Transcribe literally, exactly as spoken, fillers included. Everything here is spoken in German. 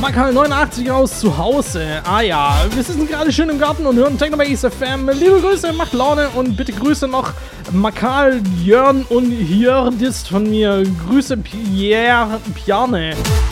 Makal neunundachtzig aus zu Hause. Ah ja, wir sitzen gerade schön im Garten und hören Technobase F M. Liebe Grüße, macht Laune und bitte Grüße noch Makal, Jörn und Jörn ist von mir. Grüße Pierre, Piane.